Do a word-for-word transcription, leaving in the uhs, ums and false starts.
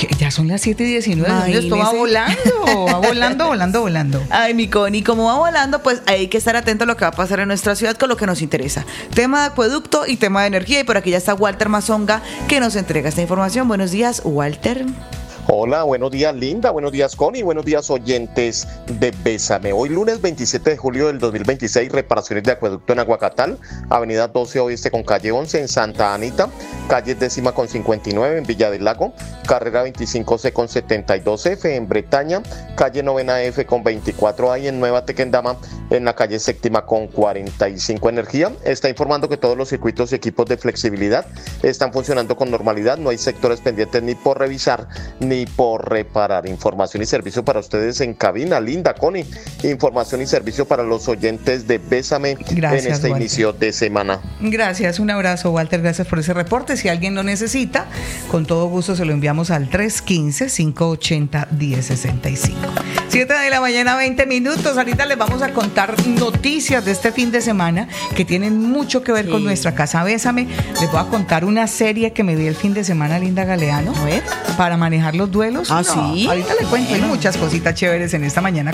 que ya son las siete y diecinueve. Esto va volando, va volando, volando, volando. Ay, mi Connie, como va volando, pues hay que estar atento a lo que va a pasar en nuestra ciudad con lo que nos interesa. Tema de acueducto y tema de energía. Y por aquí ya está Walter Mazonga, que nos entrega esta información. Buenos días, Walter. Hola, buenos días Linda, buenos días Connie, buenos días oyentes de Bésame. Hoy lunes veintisiete de julio del dos mil veintiséis, reparaciones de acueducto en Aguacatal, avenida doce Oeste con calle once en Santa Anita, calle décima con cincuenta y nueve en Villa del Lago, carrera veinticinco C con setenta y dos F en Bretaña, calle novena F con veinticuatro A y en Nueva Tequendama, en la calle séptima con cuarenta y cinco. Energía está informando que todos los circuitos y equipos de flexibilidad están funcionando con normalidad, no hay sectores pendientes ni por revisar ni ni por reparar. Información y servicio para ustedes en cabina. Linda, Connie, información y servicio para los oyentes de Bésame. Gracias, en este Walter. Inicio de semana. Gracias, un abrazo, Walter, gracias por ese reporte. Si alguien lo necesita, con todo gusto se lo enviamos al tres uno cinco, cinco ocho cero, uno cero seis cinco. siete de la mañana, veinte minutos. Ahorita les vamos a contar noticias de este fin de semana que tienen mucho que ver sí. con nuestra casa Bésame. Les voy a contar una serie que me vi el fin de semana, Linda Galeano, a ver, para manejar los duelos. Ah, no, sí. Ahorita les cuento, bueno. Hay muchas cositas chéveres en esta mañana.